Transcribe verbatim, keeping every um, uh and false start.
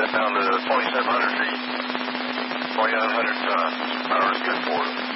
that down to twenty-seven hundred feet. twenty-nine hundred tons. Power is good for it.